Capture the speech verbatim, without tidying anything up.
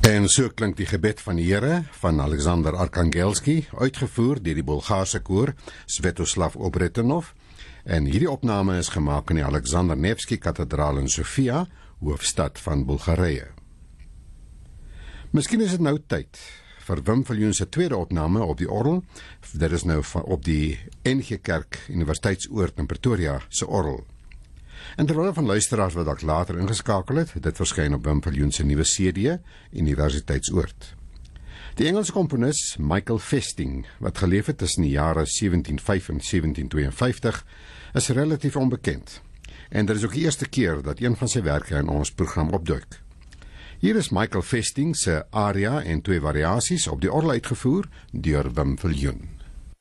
En so klink die gebed van die Here van Alexander Arkangelski, uitgevoer deur die Bulgaarse koor Svetoslav Obretenov, en hierdie opname is gemaak in die Alexander Nevsky Kathedraal in Sofia, hoofstad van Bulgarije. Miskien is dit nou tyd vir Wim Viljoen se tweede opname op die orgel. Dit is nou op die N G Kerk Universiteitsoord in Pretoria se orgel. En terwyl van luisteraars wat dalk later ingeskakel het, dit verskyn op Wim Viljoen se nuwe C D, Universiteitsoord. Die Engelse komponis Michael Festing, wat geleef het tussen die jare sewentien o vyf en sewentien twee vyf, is relatief onbekend. En dit is ook die eerste keer dat een van sy werke in ons program opduik. Hier is Michael Festing se aria en twee variasies op die orgel uitgevoer deur Wim Viljoen.